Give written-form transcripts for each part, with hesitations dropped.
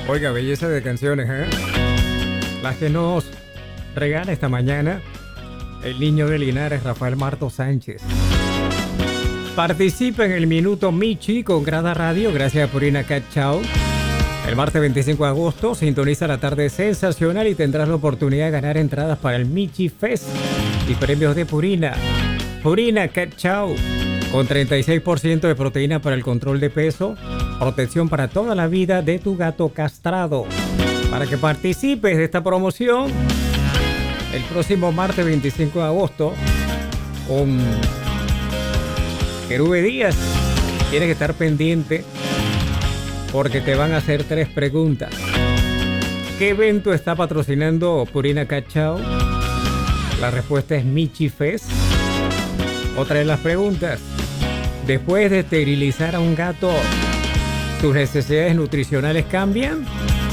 Oiga, belleza de canciones, ¿eh? Las que nos regala esta mañana el niño de Linares, Rafael Marto Sánchez. Participa en el Minuto Michi con Grada Radio, gracias a Purina Cat Chow. El martes 25 de agosto sintoniza la tarde sensacional y tendrás la oportunidad de ganar entradas para el Michi Fest y premios de Purina. Purina Cat Chow, con 36% de proteína para el control de peso, protección para toda la vida de tu gato castrado. Para que participes de esta promoción, el próximo martes 25 de agosto, con Querube Díaz, tienes que estar pendiente porque te van a hacer 3 preguntas. ¿Qué evento está patrocinando Purina Cat Chow? La respuesta es Michi Fest. Otra de las preguntas: después de esterilizar a un gato, ¿sus necesidades nutricionales cambian?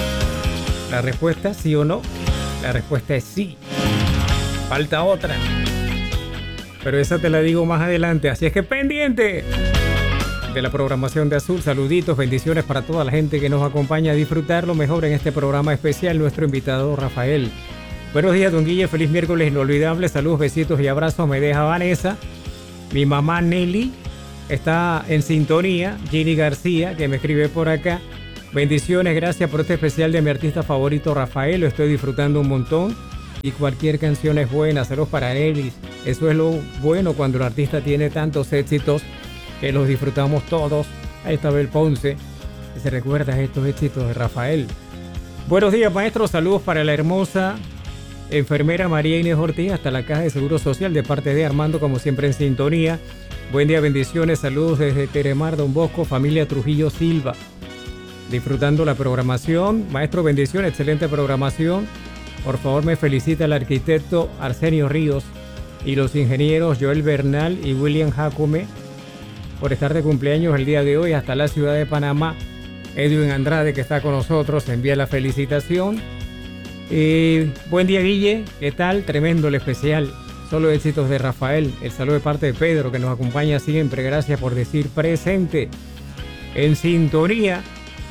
La respuesta sí o no. La respuesta es sí. Falta otra, pero esa te la digo más adelante, así es que pendiente de la programación de Azul. Saluditos, bendiciones para toda la gente que nos acompaña a disfrutar lo mejor en este programa especial, nuestro invitado Rafael. Buenos días, don Guille, feliz miércoles inolvidable, saludos, besitos y abrazos, me deja Vanessa. Mi mamá Nelly está en sintonía, Ginny García, que me escribe por acá. Bendiciones, gracias por este especial de mi artista favorito Rafael, lo estoy disfrutando un montón y cualquier canción es buena. Saludos para Nelly. Eso es lo bueno cuando el artista tiene tantos éxitos que los disfrutamos todos. Ahí está Bel Ponce, que se recuerda estos éxitos de Rafael. Buenos días, maestro, saludos para la hermosa enfermera María Inés Ortiz hasta la Caja de Seguro Social de parte de Armando, como siempre en sintonía. Buen día, bendiciones, saludos desde Teremar, Don Bosco, familia Trujillo Silva. Disfrutando la programación. Maestro, bendiciones, excelente programación. Por favor, me felicita el arquitecto Arsenio Ríos y los ingenieros Joel Bernal y William Jacome por estar de cumpleaños el día de hoy hasta la ciudad de Panamá. Edwin Andrade, que está con nosotros, envía la felicitación. Buen día, Guille, ¿qué tal? Tremendo el especial. Solo éxitos de Rafael. El saludo de parte de Pedro, que nos acompaña siempre. Gracias por decir presente. En sintonía.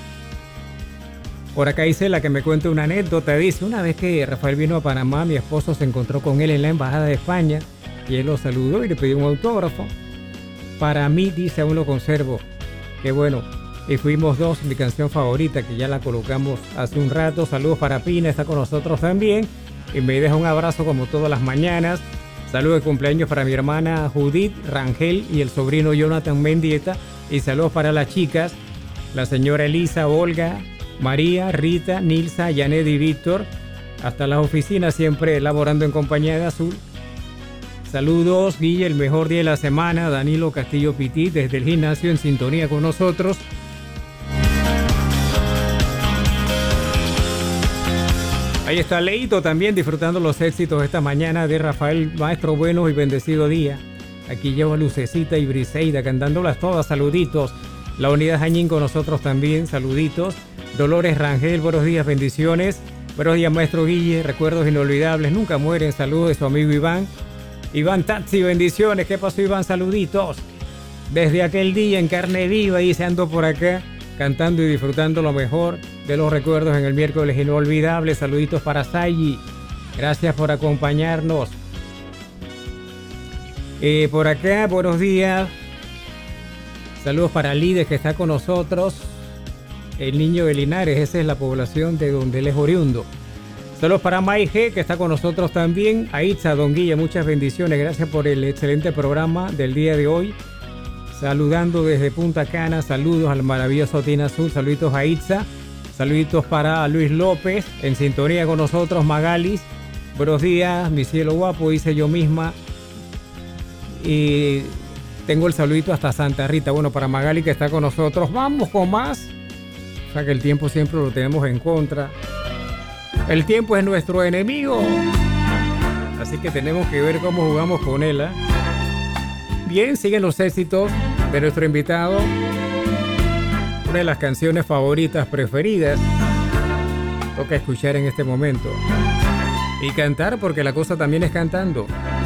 Por acá dice la que me cuenta una anécdota. Dice, una vez que Rafael vino a Panamá, mi esposo se encontró con él en la embajada de España y él lo saludó y le pidió un autógrafo. Para mí, dice, aún lo conservo. Qué bueno. Y fuimos dos, mi canción favorita, que ya la colocamos hace un rato. Saludos para Pina, está con nosotros también. Y me deja un abrazo como todas las mañanas. Saludos de cumpleaños para mi hermana Judith Rangel y el sobrino Jonathan Mendieta. Y saludos para las chicas, la señora Elisa, Olga, María, Rita, Nilsa, Janet y Víctor. Hasta las oficinas, siempre elaborando en compañía de Azul. Saludos, Guille, el mejor día de la semana. Danilo Castillo Pitit desde el gimnasio en sintonía con nosotros. Ahí está Leito también disfrutando los éxitos esta mañana de Rafael. Maestro, bueno y bendecido día. Aquí llevo a Lucecita y Briseida cantándolas todas. Saluditos. La unidad Jañín con nosotros también. Saluditos. Dolores Rangel, buenos días, bendiciones. Buenos días, maestro Guille. Recuerdos inolvidables, nunca mueren. Saludos de su amigo Iván. Iván Taxi, bendiciones. ¿Qué pasó, Iván? Saluditos. Desde aquel día en carne viva y se ando por acá cantando y disfrutando lo mejor de los recuerdos en el miércoles inolvidable. Saluditos para Sayi. Gracias por acompañarnos. Por acá, buenos días. Saludos para Lides, que está con nosotros. El niño de Linares, esa es la población de donde él es oriundo. Saludos para May G, que está con nosotros también. A Itza, don Guille, muchas bendiciones. Gracias por el excelente programa del día de hoy. Saludando desde Punta Cana, saludos al maravilloso Tina Azul. Saluditos a Itza. Saluditos para Luis López, en sintonía con nosotros. Magalis, buenos días, mi cielo guapo, dice yo misma. Y tengo el saludito hasta Santa Rita. Bueno, para Magali, que está con nosotros. Vamos con más. O sea que el tiempo siempre lo tenemos en contra. El tiempo es nuestro enemigo. Así que tenemos que ver cómo jugamos con él, ¿eh? Bien, siguen los éxitos de nuestro invitado. Una de las canciones favoritas, preferidas. Toca escuchar en este momento. Y cantar, porque la cosa también es cantando.